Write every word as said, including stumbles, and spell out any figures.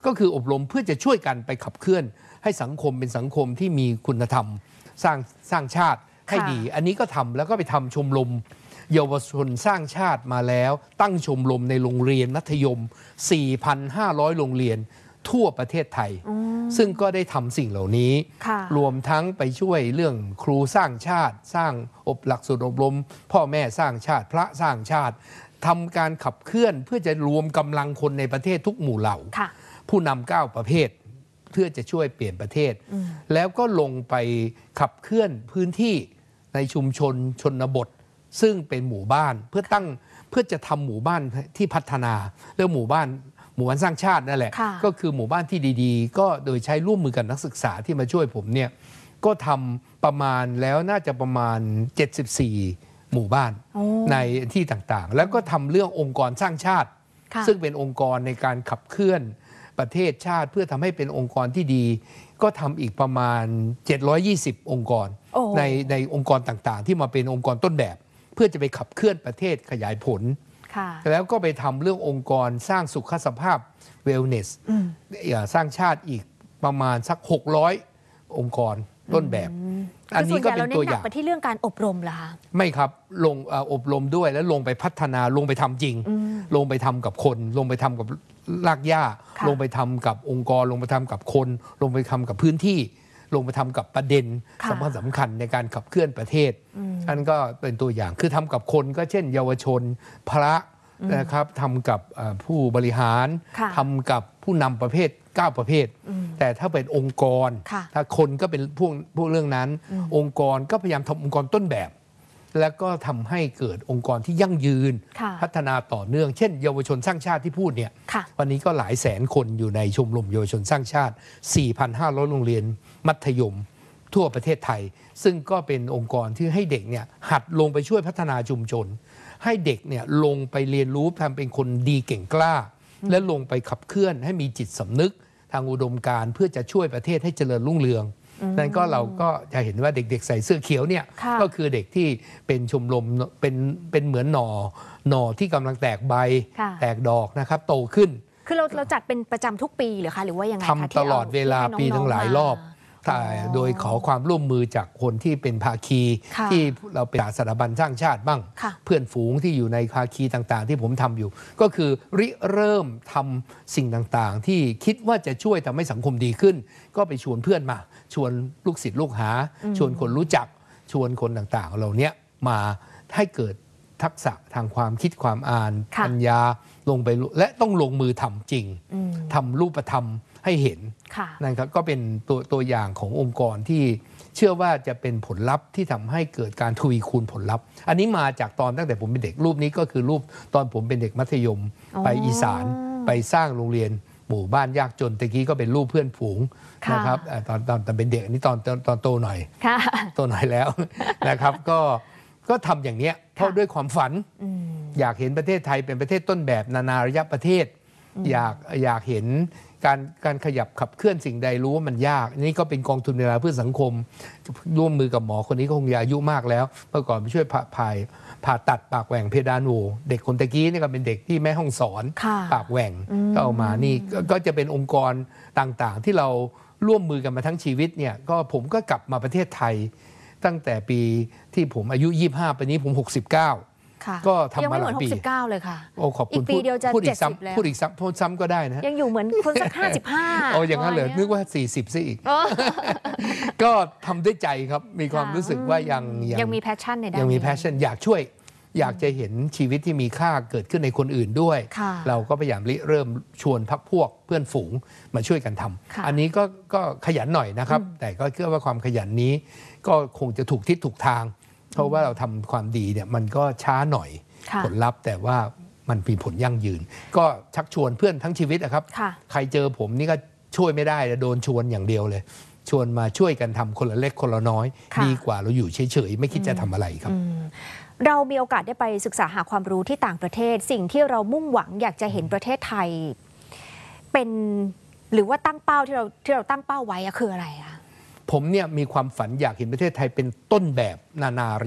ก็คืออบรมเพื่อจะช่วยกันไปขับเคลื่อนให้สังคมเป็นสังคมที่มีคุณธรรมสร้างสร้างชาติให้ดีอันนี้ก็ทำแล้วก็ไปทำชมรมเยาวชนสร้างชาติมาแล้วตั้งชมรมในโรงเรียนมัธยม สี่พันห้าร้อย โรงเรียนทั่วประเทศไทยซึ่งก็ได้ทำสิ่งเหล่านี้รวมทั้งไปช่วยเรื่องครูสร้างชาติสร้างอบหลักสูตรอบรมพ่อแม่สร้างชาติพระสร้างชาติทำการขับเคลื่อนเพื่อจะรวมกำลังคนในประเทศทุกหมู่เหล่าผู้นำเก้าประเภทเพื่อจะช่วยเปลี่ยนประเทศแล้วก็ลงไปขับเคลื่อนพื้นที่ในชุมชนชนบทซึ่งเป็นหมู่บ้านเพื่อตั้งเพื่อจะทำหมู่บ้านที่พัฒนาเรื่องหมู่บ้านหมู่บ้านสร้างชาตินั่นแหละก็คือหมู่บ้านที่ดีๆก็โดยใช้ร่วมมือกับนักศึกษาที่มาช่วยผมเนี่ยก็ทำประมาณแล้วน่าจะประมาณเจ็ดสิบสี่หมู่บ้านในที่ต่างๆแล้วก็ทำเรื่ององค์กรสร้างชาติซึ่งเป็นองค์กรในการขับเคลื่อนประเทศชาติเพื่อทำให้เป็นองค์กรที่ดีก็ทำอีกประมาณเจ็ดร้อยยี่สิบองค์กรในในองค์กรต่างๆที่มาเป็นองค์กรต้นแบบเพื่อจะไปขับเคลื่อนประเทศขยายผลแล้วก็ไปทำเรื่ององค์กรสร้างสุขสภาพเวลเนสสร้างชาติอีกประมาณสักหกร้อยองค์กรต้นแบบอันนี้ก็เป็นตัวอย่างไปที่เรื่องการอบรมเหรอคะไม่ครับลงอบรมด้วยแล้วลงไปพัฒนาลงไปทำจริงลงไปทำกับคนลงไปทำกับรากหญ้าลงไปทำกับองค์กรลงไปทำกับคนลงไปทำกับพื้นที่ลงไปทำกับประเด็นสำคัญสำคัญในการขับเคลื่อนประเทศอันก็เป็นตัวอย่างคือทำกับคนก็เช่นเยาวชนพระนะครับทำกับผู้บริหารทำกับผู้นำประเภทเก้าประเภทแต่ถ้าเป็นองค์กรถ้าคนก็เป็นพวกพวกเรื่องนั้นองค์กรก็พยายามทำองค์กรต้นแบบแล้วก็ทำให้เกิดองค์กรที่ยั่งยืนพัฒนาต่อเนื่องเช่นเยาวชนสร้างชาติที่พูดเนี่ยวันนี้ก็หลายแสนคนอยู่ในชมรมเยาวชนสร้างชาติ สี่พันห้าร้อย โรงเรียนมัธยมทั่วประเทศไทยซึ่งก็เป็นองค์กรที่ให้เด็กเนี่ยหัดลงไปช่วยพัฒนาชุมชนให้เด็กเนี่ยลงไปเรียนรู้ทำเป็นคนดีเก่งกล้าและลงไปขับเคลื่อนให้มีจิตสำนึกทางอุดมการณ์เพื่อจะช่วยประเทศให้เจริญรุ่งเรืองนั่นก็เราก็จะเห็นว่าเด็กๆใส่เสื้อเขียวเนี่ยก็คือเด็กที่เป็นชมรมเป็นเป็นเหมือนหน่อหน่อที่กำลังแตกใบแตกดอกนะครับโตขึ้นคือเราเราจัดเป็นประจำทุกปีหรือคะหรือว่ายังไงทำตลอดเวลาปีทั้งหลายรอบโดยขอความร่วมมือจากคนที่เป็นภาคีที่เราเป็นสถาบันสร้างชาติบ้างเพื่อนฝูงที่อยู่ในภาคีต่างๆที่ผมทำอยู่ก็คือริเริ่มทำสิ่งต่างๆที่คิดว่าจะช่วยทำให้สังคมดีขึ้นก็ไปชวนเพื่อนมาชวนลูกศิษย์ลูกหาชวนคนรู้จักชวนคนต่างๆเหล่านี้มาให้เกิดทักษะทางความคิดความอ่านปัญญาลงไปและต้องลงมือทำจริงทำรูปธรรมให้เห็นนั่นครับก็เป็นตัวตัวอย่างขององค์กรที่เชื่อว่าจะเป็นผลลัพธ์ที่ทำให้เกิดการทวีคูณผลลัพธ์อันนี้มาจากตอนตั้งแต่ผมเป็นเด็กรูปนี้ก็คือรูปตอนผมเป็นเด็กมัธยมไปอีสานไปสร้างโรงเรียนหมู่บ้านยากจนตะกี้ก็เป็นรูปเพื่อนฝูงนะครับตอนตอนตอนเป็นเด็กอันนี้ตอนตอนโตหน่อยโตหน่อยแล้วนะครับก็ก็ทำอย่างนี้เพราะด้วยความฝันอยากเห็นประเทศไทยเป็นประเทศต้นแบบนานาระยะประเทศอยากอยากเห็นการการขยับขับเคลื่อนสิ่งใดรู้ว่ามันยากนี่ก็เป็นกองทุนเวลาเพื่อสังคมร่วมมือกับหมอคนนี้ก็คงอายุมากแล้วเมื่อก่อนไปช่วยผ่าผ่าผ่าตัดปากแหว่งเพดานโหวเด็กคนตะกี้นี่ก็เป็นเด็กที่แม่ห้องสอนปากแหว่งก็เอามานี่ก็จะเป็นองค์กรต่างๆที่เราร่วมมือกันมาทั้งชีวิตเนี่ยก็ผมก็กลับมาประเทศไทยตั้งแต่ปีที่ผมอายุยี่สิบห้าปีนี้ผมหกสิบเก้าก็ทำมาหลายปียังไม่เหมือนหกสิบเก้าเลยค่ะโอ้ขอบคุณอีกปีเดียวจะเจ็ดสิบแล้วพูดอีกซ้ำพูดซ้ำก็ได้นะยังอยู่เหมือนคนสักห้าสิบห้าโอ้อย่างนั้นเลยนึกว่าสี่สิบซะอีกก็ทำด้วยใจครับมีความรู้สึกว่ายังยังมีแพชชั่นในด้านยังมีแพชชั่นอยากช่วยอยากจะเห็นชีวิตที่มีค่าเกิดขึ้นในคนอื่นด้วยเราก็พยายามริเริ่มชวนพรรคพวกเพื่อนฝูงมาช่วยกันทำอันนี้ก็ก็ขยันหน่อยนะครับแต่ก็เชื่อว่าความขยันนี้ก็คงจะถูกทิศถูกทางเพราะว่าเราทำความดีเนี่ยมันก็ช้าหน่อยผลลัพธ์แต่ว่ามันมีผลยั่งยืนก็ชักชวนเพื่อนทั้งชีวิตนะครับใครเจอผมนี่ก็ช่วยไม่ได้โดนชวนอย่างเดียวเลยชวนมาช่วยกันทำคนละเล็กคนละน้อยดีกว่าเราอยู่เฉยๆไม่คิดจะทำอะไรครับเรามีโอกาสได้ไปศึกษาหาความรู้ที่ต่างประเทศสิ่งที่เรามุ่งหวังอยากจะเห็นประเทศไทยเป็นหรือว่าตั้งเป้าที่เราที่เราตั้งเป้าไว้คืออะไรคะผมเนี่ยมีความฝันอยากเห็นประเทศไทยเป็นต้นแบบนานา